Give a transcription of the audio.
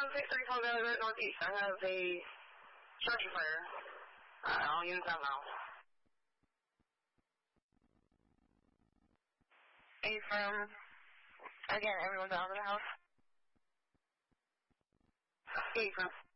634 Valley Road Northeast. I have a structure fire. All units out now. Affirm. Again, everyone's out of the house. Affirm.